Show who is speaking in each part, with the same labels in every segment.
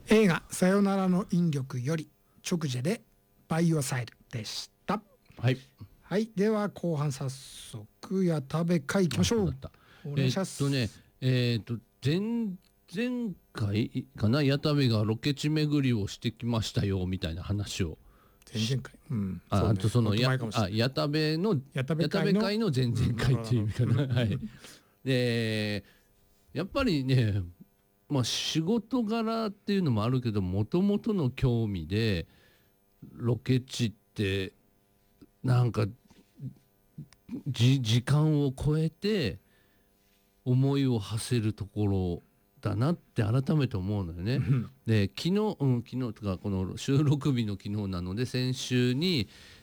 Speaker 1: 映画さよならの引力より直ジェでバイオサイドでした。
Speaker 2: はい、
Speaker 1: はい、では後半早速矢田部会いきましょう。お願いします。
Speaker 2: 前回かな、矢田部がロケ地巡りをしてきましたよみたいな話を
Speaker 1: 前々回、
Speaker 2: あとその矢田部の矢田部会の前々回っていう意味かな。はい。でやっぱりね、仕事柄っていうのもあるけど、もともとの興味でロケ地ってなんか時間を超えて思いを馳せるところだなって改めて思うのよね。で昨日とかこの収録日の昨日なので、先週に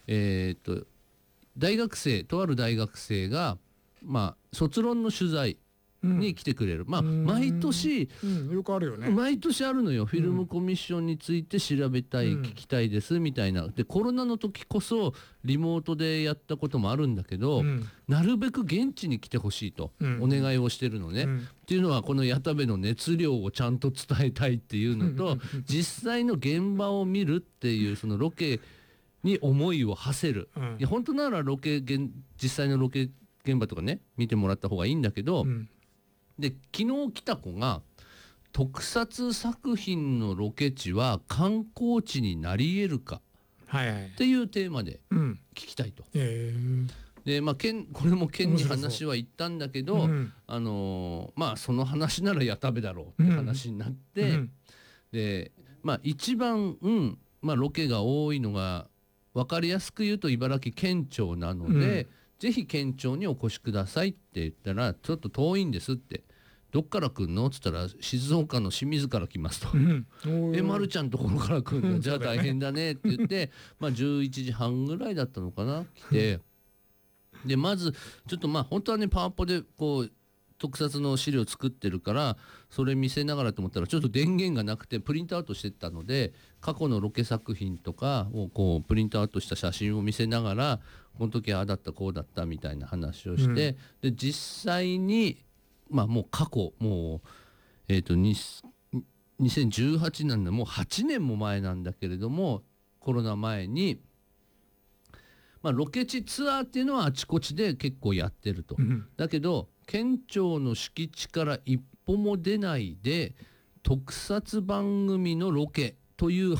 Speaker 2: とある大学生が卒論の取材に来てくれる、毎年、
Speaker 1: よくあるよね。
Speaker 2: 毎年あるのよ。フィルムコミッションについて調べたい、聞きたいですみたいな。でコロナの時こそリモートでやったこともあるんだけど、なるべく現地に来てほしいとお願いをしてるのね。っていうのはこの矢田部の熱量をちゃんと伝えたいっていうのと、実際の現場を見るっていうそのロケに思いを馳せる、いや本当なら実際のロケ現場とかね見てもらった方がいいんだけど、で昨日来た子が特撮作品のロケ地は観光地になり得るかっていうテーマで聞きたいと。でこれも県に話は言ったんだけど、その話なら矢田部だろうって話になって、で一番、ロケが多いのが分かりやすく言うと茨城県庁なので、ぜひ県庁にお越しくださいって言ったら、ちょっと遠いんですって。どっから来んのっつったら、静岡の清水から来ますと。丸ちゃんところから来るのじゃあ大変だねって言って11時半ぐらいだったのかな、来てでまずちょっと本当はねパワポでこう特撮の資料作ってるからそれ見せながらと思ったら、ちょっと電源がなくてプリントアウトしてたので、過去のロケ作品とかをこうプリントアウトした写真を見せながら、この時ああだったこうだったみたいな話をして、で実際にもう過去2018なんでもう8年も前なんだけれども、コロナ前にロケ地ツアーっていうのはあちこちで結構やってると。だけど県庁の敷地から一歩も出ないで特撮番組のロケという